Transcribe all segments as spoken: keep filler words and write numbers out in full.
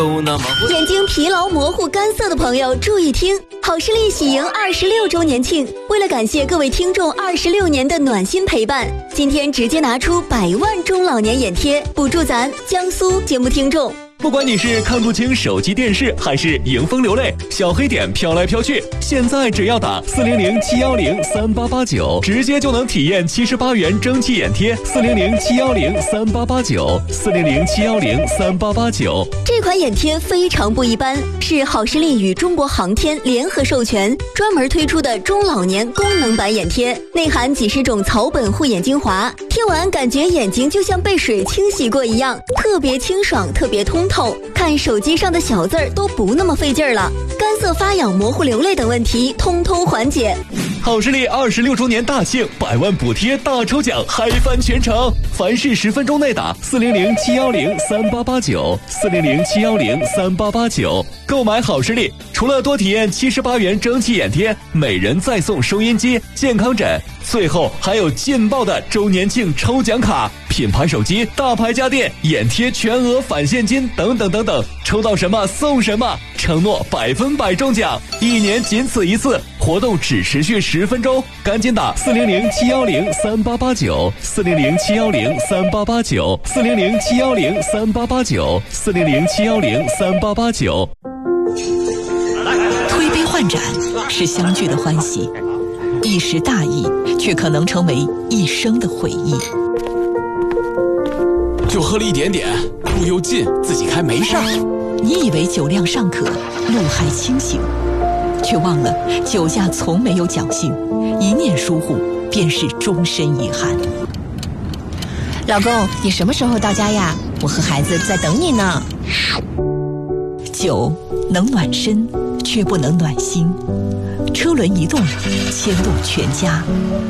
眼睛疲劳、模糊、干涩的朋友注意听，好视力喜迎二十六周年庆，为了感谢各位听众二十六年的暖心陪伴，今天直接拿出百万中老年眼贴，补助咱江苏节目听众。 不管你是看不清手机电视，还是迎风流泪，小黑点飘来飘去，现在只要打四零零七幺零三八八九，直接就能体验七十八元蒸汽眼贴。四零零七幺零三八八九，四零零七幺零三八八九。 这款眼贴非常不一般，是好视力与中国航天联合授权，专门推出的中老年功能版眼贴，内含几十种草本护眼精华，贴完感觉眼睛就像被水清洗过一样，特别清爽，特别通透，看手机上的小字儿都不那么费劲儿了，干涩发痒、模糊流泪等问题通通缓解。 好视力二十六周年大庆，百万补贴大抽奖，嗨翻全城！凡是十分钟内打四零零七幺零三八八九，四零零七幺零三八八九，购买好视力，除了多体验七十八元蒸汽眼贴，每人再送收音机、健康枕，最后还有劲爆的周年庆抽奖卡、品牌手机、大牌家电、眼贴全额返现金等等等等，抽到什么送什么，承诺百分百中奖，一年仅此一次，活动只持续十分钟，赶紧打四零零七幺零三八八九，四零零七幺零三八八九，四零零七幺零三八八九，四零零七幺零三八八九。 推杯换盏是相聚的欢喜，一时大意却可能成为一生的回忆。 就喝了一点点，路又近，自己开没事儿。 你以为酒量尚可，路还清醒，却忘了酒驾从没有侥幸，一念疏忽便是终身遗憾。 老公，你什么时候到家呀？我和孩子在等你呢。 酒能暖身，却不能暖心。车轮一动，牵动全家。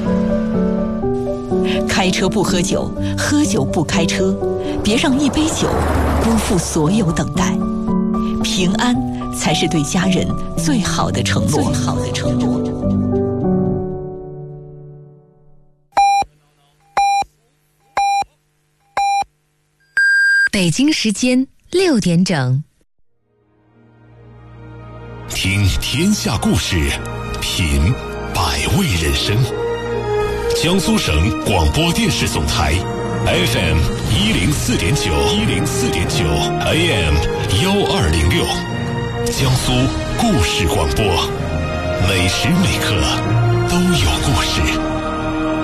开车不喝酒，喝酒不开车，别让一杯酒辜负所有等待。平安才是对家人最好的承诺。最好的承诺。 北京时间六点整。 听天下故事，品百味人生。江苏省广播电视总台 F M 一零四点九，一零四点九 A M 幺二零六，江苏故事广播，每时每刻都有故事。